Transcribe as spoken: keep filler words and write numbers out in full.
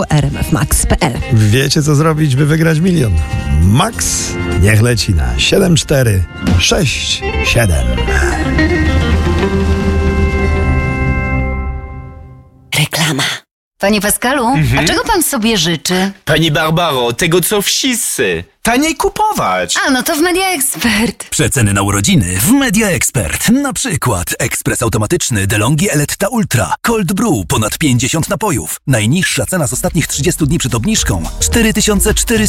r m f max kropka p l. Wiecie, co zrobić, by wygrać milion? Max niech leci na siedem cztery sześć siedem. Reklama. Panie Pascalu, Mhm. a czego pan sobie życzy? Pani Barbaro, tego co wszyscy. Taniej kupować. A, no to w Media Expert. Przeceny na urodziny w Media Expert. Na przykład ekspres automatyczny DeLonghi Eletta Ultra, Cold Brew, ponad pięćdziesiąt napojów. Najniższa cena z ostatnich trzydziestu dni przed obniżką cztery tysiące czterysta